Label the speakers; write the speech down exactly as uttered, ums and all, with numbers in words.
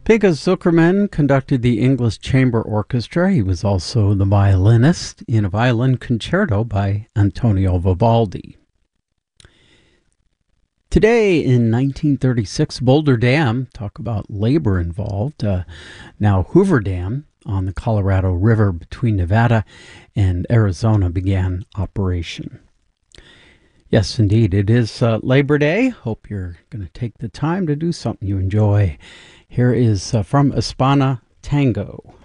Speaker 1: Pekka Zuckerman conducted the English Chamber Orchestra. He was also the violinist in a violin concerto by Antonio Vivaldi. Today in nineteen thirty-six, Boulder Dam, talk about labor involved, uh, now Hoover Dam on the Colorado River between Nevada and Arizona began operation. Yes, indeed, it is uh, Labor Day. Hope you're going to take the time to do something you enjoy. Here is uh, from Hispana Tango.